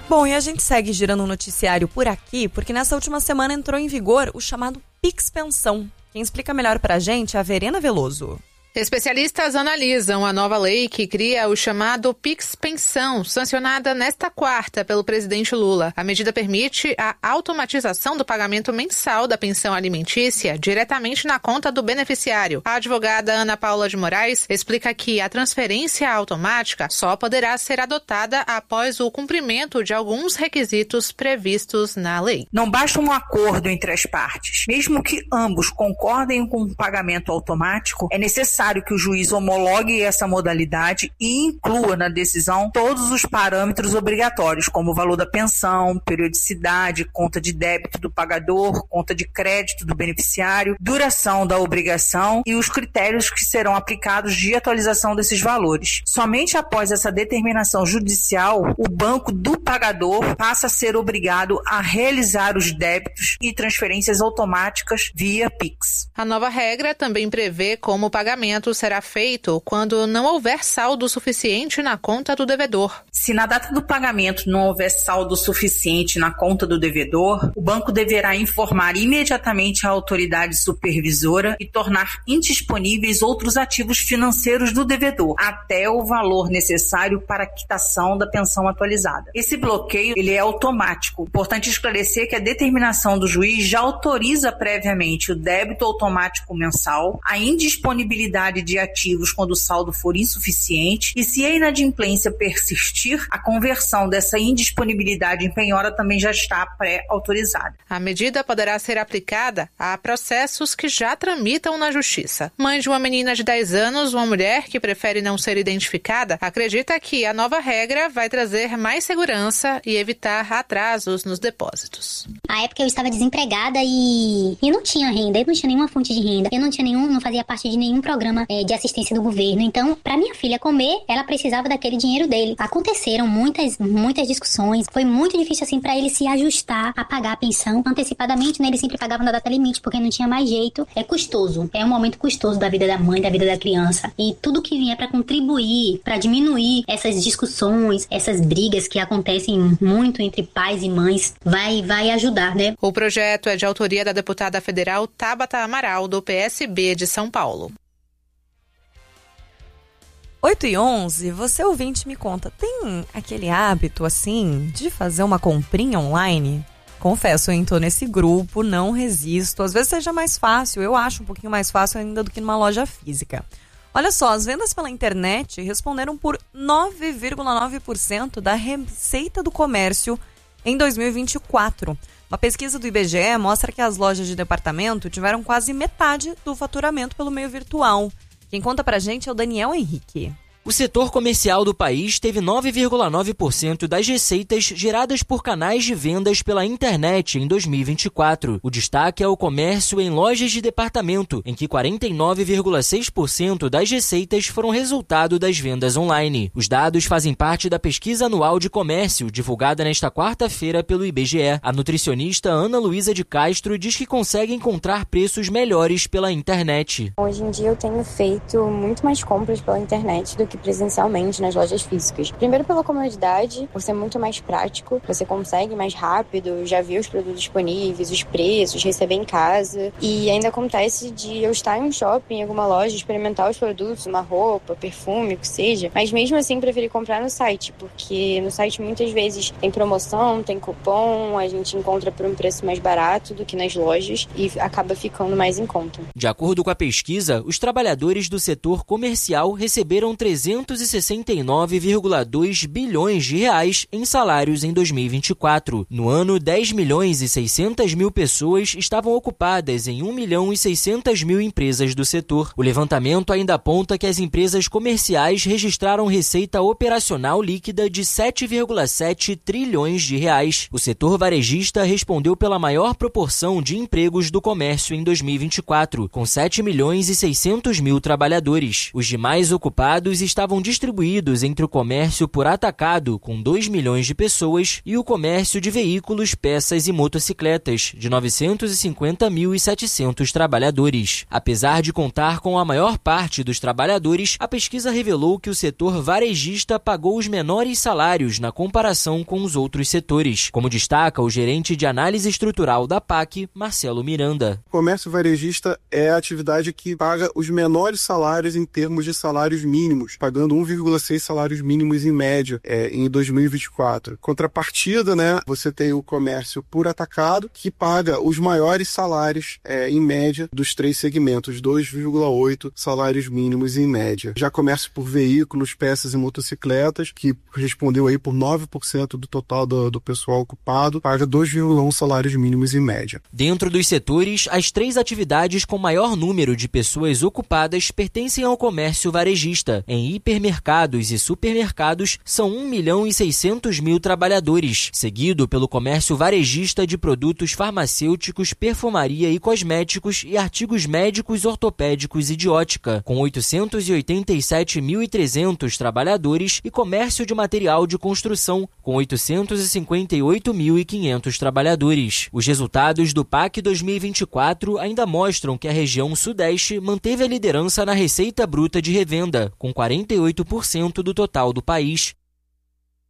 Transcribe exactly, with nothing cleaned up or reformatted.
Bom, e a gente segue girando um noticiário por aqui, porque nessa última semana entrou em vigor o chamado Pix Pensão. Quem explica melhor pra gente é a Verena Veloso. Especialistas analisam a nova lei que cria o chamado Pix Pensão, sancionada nesta quarta pelo presidente Lula. A medida permite a automatização do pagamento mensal da pensão alimentícia diretamente na conta do beneficiário. A advogada Ana Paula de Moraes explica que a transferência automática só poderá ser adotada após o cumprimento de alguns requisitos previstos na lei. Não basta um acordo entre as partes. Mesmo que ambos concordem com o pagamento automático, é necessário que o juiz homologue essa modalidade e inclua na decisão todos os parâmetros obrigatórios, como o valor da pensão, periodicidade, conta de débito do pagador, conta de crédito do beneficiário, duração da obrigação e os critérios que serão aplicados de atualização desses valores. Somente após essa determinação judicial, o banco do pagador passa a ser obrigado a realizar os débitos e transferências automáticas via Pix. A nova regra também prevê como o pagamento será feito quando não houver saldo suficiente na conta do devedor. Se na data do pagamento não houver saldo suficiente na conta do devedor, o banco deverá informar imediatamente a autoridade supervisora e tornar indisponíveis outros ativos financeiros do devedor, até o valor necessário para a quitação da pensão atualizada. Esse bloqueio ele é automático. Importante esclarecer que a determinação do juiz já autoriza previamente o débito automático mensal, a indisponibilidade de ativos quando o saldo for insuficiente e, se a inadimplência persistir, a conversão dessa indisponibilidade em penhora também já está pré-autorizada. A medida poderá ser aplicada a processos que já tramitam na Justiça. Mãe de uma menina de dez anos, uma mulher que prefere não ser identificada, acredita que a nova regra vai trazer mais segurança e evitar atrasos nos depósitos. Na época eu estava desempregada e, e não tinha renda, eu não tinha nenhuma fonte de renda, eu não tinha nenhum, não fazia parte de nenhum programa é, de assistência do governo. Então, para minha filha comer, ela precisava daquele dinheiro dele. Aconteceram muitas, muitas discussões. Foi muito difícil, assim, para ele se ajustar a pagar a pensão antecipadamente, né? Ele sempre pagava na data limite, porque não tinha mais jeito. É custoso. É um momento custoso da vida da mãe, da vida da criança. E tudo que vier para contribuir, para diminuir essas discussões, essas brigas que acontecem muito entre pais e mães, vai, vai ajudar, né? O projeto é de autoria da deputada federal Tabata Amaral, do P S B de São Paulo. oito e onze, você ouvinte me conta, tem aquele hábito, assim, de fazer uma comprinha online? Confesso, eu tô nesse grupo, não resisto. Às vezes seja mais fácil, eu acho um pouquinho mais fácil ainda do que numa loja física. Olha só, as vendas pela internet responderam por nove vírgula nove por cento da receita do comércio em dois mil e vinte e quatro. Uma pesquisa do I B G E mostra que as lojas de departamento tiveram quase metade do faturamento pelo meio virtual. Quem conta pra gente é o Daniel Henrique. O setor comercial do país teve nove vírgula nove por cento das receitas geradas por canais de vendas pela internet em dois mil e vinte e quatro. O destaque é o comércio em lojas de departamento, em que quarenta e nove vírgula seis por cento das receitas foram resultado das vendas online. Os dados fazem parte da pesquisa anual de comércio, divulgada nesta quarta-feira pelo I B G E. A nutricionista Ana Luísa de Castro diz que consegue encontrar preços melhores pela internet. Hoje em dia eu tenho feito muito mais compras pela internet do que presencialmente nas lojas físicas. Primeiro pela comodidade, por ser muito mais prático, você consegue mais rápido, já ver os produtos disponíveis, os preços, receber em casa. E ainda acontece de eu estar em um shopping, em alguma loja, experimentar os produtos, uma roupa, perfume, o que seja, mas mesmo assim preferir comprar no site, porque no site muitas vezes tem promoção, tem cupom, a gente encontra por um preço mais barato do que nas lojas e acaba ficando mais em conta. De acordo com a pesquisa, os trabalhadores do setor comercial receberam trezentos e sessenta e nove vírgula dois bilhões de reais em salários em dois mil e vinte e quatro. No ano, dez milhões e seiscentas mil pessoas estavam ocupadas em um milhão e seiscentas mil empresas do setor. O levantamento ainda aponta que as empresas comerciais registraram receita operacional líquida de sete vírgula sete trilhões de reais. O setor varejista respondeu pela maior proporção de empregos do comércio em dois mil e vinte e quatro, com sete milhões e seiscentos mil trabalhadores. Os demais ocupados estão estavam distribuídos entre o comércio por atacado, com dois milhões de pessoas, e o comércio de veículos, peças e motocicletas, de novecentos e cinquenta mil e setecentos trabalhadores. Apesar de contar com a maior parte dos trabalhadores, a pesquisa revelou que o setor varejista pagou os menores salários na comparação com os outros setores, como destaca o gerente de análise estrutural da P A C, Marcelo Miranda. O comércio varejista é a atividade que paga os menores salários em termos de salários mínimos, pagando um vírgula seis salários mínimos em média é, em dois mil e vinte e quatro. Contrapartida, né, você tem o comércio por atacado, que paga os maiores salários é, em média dos três segmentos, dois vírgula oito salários mínimos em média. Já comércio por veículos, peças e motocicletas, que respondeu aí por nove por cento do total do, do pessoal ocupado, paga dois vírgula um salários mínimos em média. Dentro dos setores, as três atividades com maior número de pessoas ocupadas pertencem ao comércio varejista. Em hipermercados e supermercados, são um milhão e seiscentos mil trabalhadores, seguido pelo comércio varejista de produtos farmacêuticos, perfumaria e cosméticos e artigos médicos, ortopédicos e de ótica, com oitocentos e oitenta e sete mil e trezentos trabalhadores, e comércio de material de construção, com oitocentos e cinquenta e oito mil e quinhentos trabalhadores. Os resultados do P A C dois mil e vinte e quatro ainda mostram que a região Sudeste manteve a liderança na receita bruta de revenda, com quarenta e oito por cento do total do país.